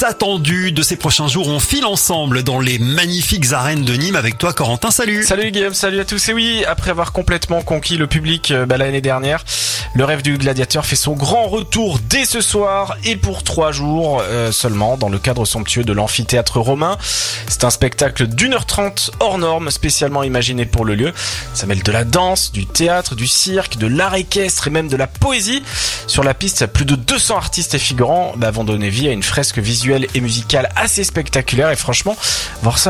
attendus de ces prochains jours. On file ensemble dans les magnifiques arènes de Nîmes avec toi, Corentin. Salut. Salut Guillaume, salut à tous. Et oui, après avoir complètement conquis le public l'année dernière, le rêve du gladiateur fait son grand retour dès ce soir et pour 3 jours seulement dans le cadre somptueux de l'amphithéâtre romain. C'est un spectacle d'1h30 hors norme, spécialement imaginé pour le lieu. Ça mêle de la danse, du théâtre, du cirque, de l'art équestre et même de la poésie. Sur la piste, plus de 200 artistes et figurants vont donner vie à une fresque visuelle et musicale assez spectaculaire et franchement, voir ça